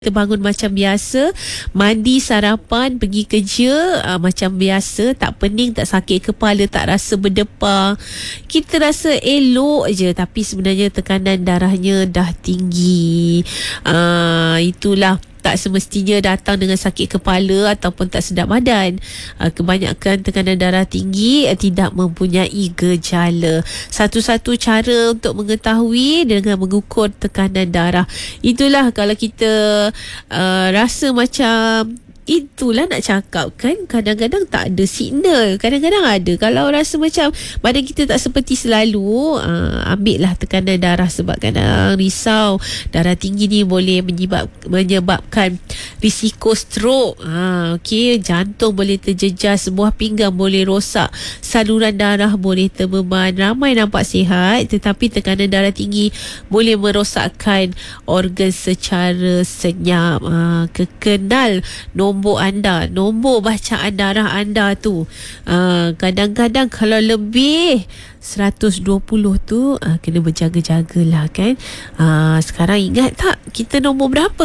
Kita bangun macam biasa, mandi, sarapan, pergi kerja macam biasa, tak pening, tak sakit kepala, tak rasa berdepar. Kita rasa elok je, tapi sebenarnya tekanan darahnya dah tinggi. Itulah, tak semestinya datang dengan sakit kepala ataupun tak sedap badan. Kebanyakan tekanan darah tinggi tidak mempunyai gejala. Satu-satu cara untuk mengetahui dengan mengukur tekanan darah. Itulah kalau kita rasa macam itulah nak cakap kan, kadang-kadang tak ada signal, kadang-kadang ada. Kalau rasa macam badan kita tak seperti selalu, ambil lah tekanan darah, sebab kadang risau darah tinggi ni boleh menyebabkan risiko stroke. Okey, jantung boleh terjejas, sebuah pinggang boleh rosak, saluran darah boleh terbeban. Ramai nampak sihat, tetapi tekanan darah tinggi boleh merosakkan organ secara senyap. Kekenal nombor anda, nombor bacaan darah anda tu. Kadang-kadang kalau lebih 120 tu kena berjaga-jagalah kan. Sekarang ingat tak kita nombor berapa?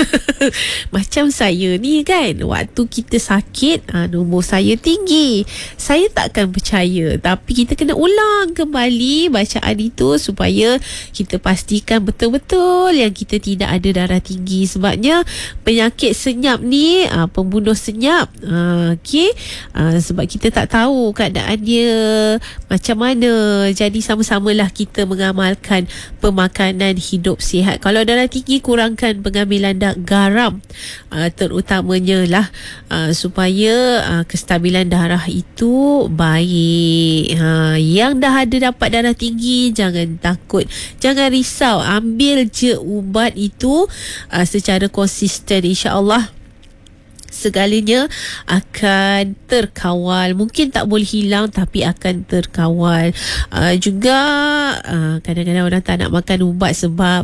Macam saya ni kan, waktu kita sakit nombor saya tinggi. Saya takkan percaya, tapi kita kena ulang kembali bacaan itu supaya kita pastikan betul-betul yang kita tidak ada darah tinggi. Sebabnya penyakit senyap ni pembunuh senyap. Okey, sebab kita tak tahu keadaan dia macam mana. Jadi sama-samalah kita mengamalkan pemakanan hidup sihat. Kalau darah tinggi, kurangkan pengambilan garam, terutamanya lah, supaya kestabilan darah itu baik. Yang dah ada dapat darah tinggi, jangan takut, jangan risau, ambil je ubat itu secara konsisten. InsyaAllah segalanya akan terkawal. Mungkin tak boleh hilang, tapi akan terkawal. Juga kadang-kadang orang tak nak makan ubat sebab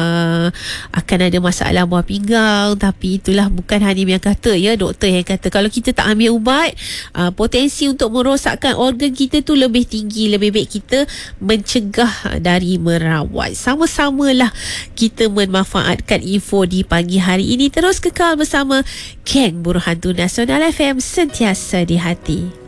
akan ada masalah buah pinggang. Tapi itulah bukan Hanim yang kata, ya, doktor yang kata. Kalau kita tak ambil ubat, potensi untuk merosakkan organ kita tu lebih tinggi. Lebih baik kita mencegah dari merawat. Sama-samalah kita memanfaatkan info di pagi hari ini. Terus kekal bersama Geng Buruhan Tu Nasional FM, sentiasa di hati.